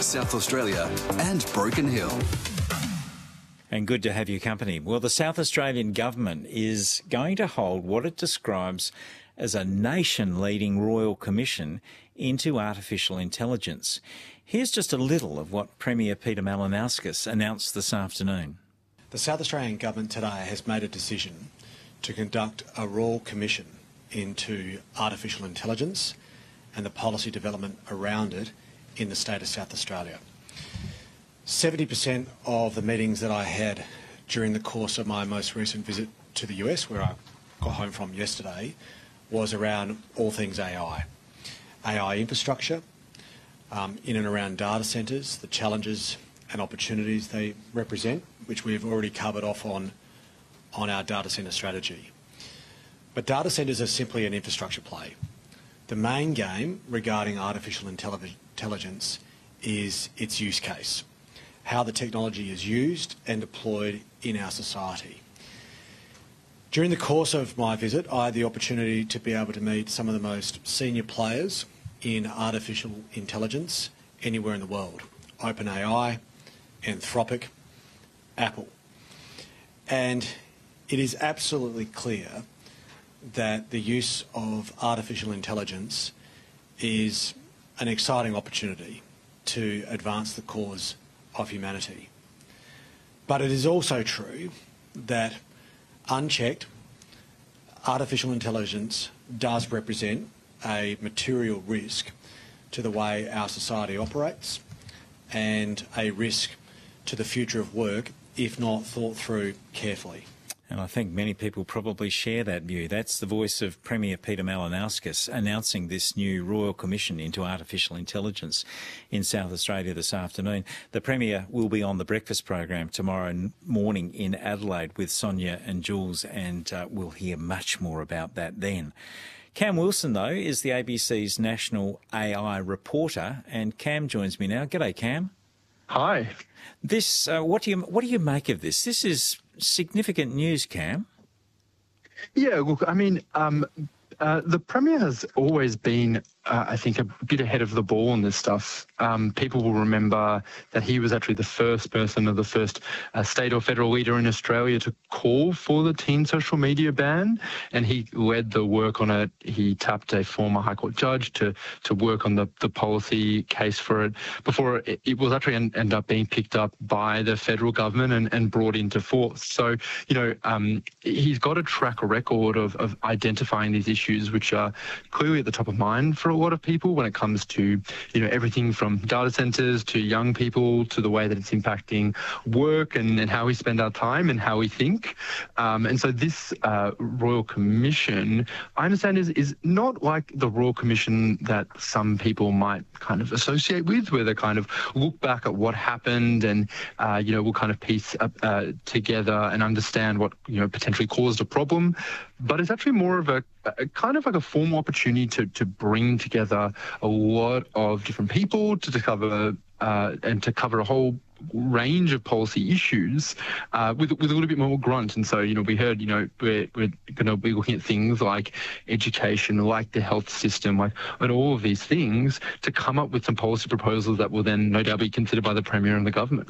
South Australia and Broken Hill. And good to have your company. Well, the South Australian government is going to hold what it describes as a nation-leading Royal Commission into artificial intelligence. Here's just a little of what Premier Peter Malinauskas announced this afternoon. The South Australian government today has made a decision to conduct a Royal Commission into artificial intelligence and the policy development around it in the state of South Australia. 70% of the meetings that I had during the course of my most recent visit to the US, where I got home from yesterday, was around all things AI. AI infrastructure, in and around data centres, the challenges and opportunities they represent, which we've already covered off on our data centre strategy. But data centres are simply an infrastructure play. The main game regarding artificial intelligence is its use case, how the technology is used and deployed in our society. During the course of my visit, I had the opportunity to be able to meet some of the most senior players in artificial intelligence anywhere in the world. OpenAI, Anthropic, Apple. And it is absolutely clear that the use of artificial intelligence is an exciting opportunity to advance the cause of humanity. But it is also true that unchecked, artificial intelligence does represent a material risk to the way our society operates and a risk to the future of work if not thought through carefully. And I think many people probably share that view. That's the voice of Premier Peter Malinauskas announcing this new Royal Commission into artificial intelligence in South Australia this afternoon. The Premier will be on the breakfast program tomorrow morning in Adelaide with Sonia and Jules, and we'll hear much more about that then. Cam Wilson, though, is the ABC's national AI reporter, and Cam joins me now. G'day, Cam. Hi. This, what do you make of this? This is significant news, Cam. Yeah, look, I mean, the Premier has always been, I think, a bit ahead of the ball on this stuff. People will remember that he was actually the first person or the first state or federal leader in Australia to call for the teen social media ban, and he led the work on it. He tapped a former High Court judge to work on the policy case for it before it was actually ended up being picked up by the federal government and brought into force. So, you know, he's got a track record of identifying these issues, which are clearly at the top of mind for a lot of people when it comes to, you know, everything from data centres to young people to the way that it's impacting work and how we spend our time and how we think. And so this Royal Commission, I understand, is not like the Royal Commission that some people might kind of associate with, where they kind of look back at what happened and, you know, will kind of piece together and understand what, you know, potentially caused a problem. But it's actually more of a kind of like a formal opportunity to bring together a lot of different people to discover and to cover a whole range of policy issues with a little bit more grunt. And so, you know, we heard, you know, we're going to be looking at things like education, like the health system, like and all of these things to come up with some policy proposals that will then no doubt be considered by the Premier and the government.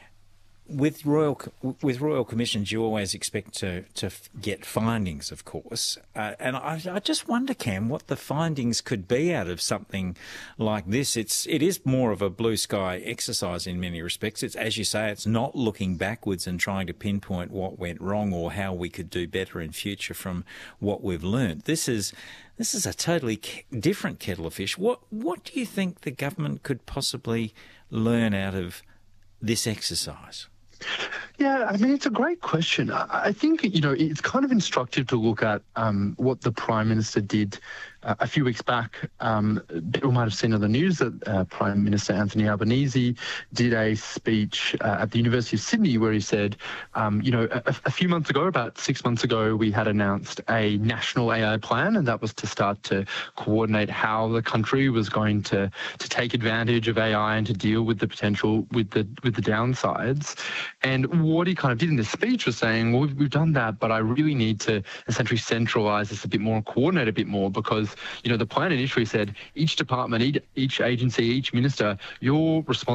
With Royal Commissions, you always expect to get findings, of course. And I just wonder, Cam, what the findings could be out of something like this. It is more of a blue sky exercise in many respects. It's, as you say, it's not looking backwards and trying to pinpoint what went wrong or how we could do better in future from what we've learned. This is a totally different kettle of fish. What do you think the government could possibly learn out of this exercise? Yeah, I mean, it's a great question. I think, you know, it's kind of instructive to look at what the Prime Minister did a few weeks back. People might have seen on the news that Prime Minister Anthony Albanese did a speech at the University of Sydney where he said, you know, a few months ago, about 6 months ago, we had announced a national AI plan, and that was to start to coordinate how the country was going to take advantage of AI and to deal with the potential, with the downsides. And what he kind of did in this speech was saying, well, we've done that, but I really need to essentially centralise this a bit more and coordinate a bit more, because, you know, the plan initially said each department, each agency, each minister, you're responsible